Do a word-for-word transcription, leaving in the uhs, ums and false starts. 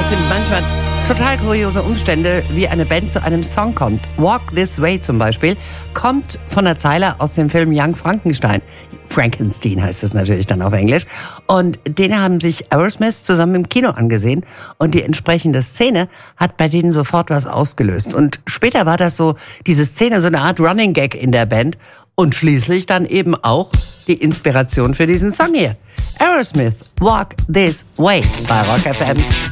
sind manchmal total kuriose Umstände, wie eine Band zu einem Song kommt. Walk This Way zum Beispiel kommt von der Zeile aus dem Film Young Frankenstein. Frankenstein heißt es natürlich dann auf Englisch. Und den haben sich Aerosmith zusammen im Kino angesehen. Und die entsprechende Szene hat bei denen sofort was ausgelöst. Und später war das so, diese Szene, so eine Art Running Gag in der Band. Und schließlich dann eben auch die Inspiration für diesen Song hier. Aerosmith, Walk This Way bei Rock F M.